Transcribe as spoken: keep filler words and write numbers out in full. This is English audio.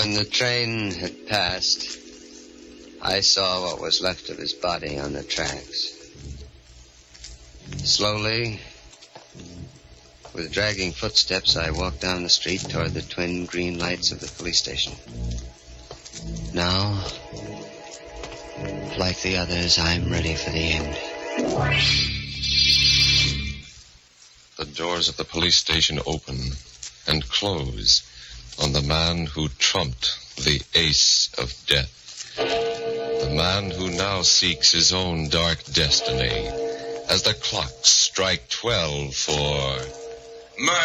When the train had passed, I saw what was left of his body on the tracks. Slowly, with dragging footsteps, I walked down the street toward the twin green lights of the police station. Now, like the others, I'm ready for the end. The doors of the police station open and close on the man who trumped the ace of death. The man who now seeks his own dark destiny as the clocks strike twelve for murder.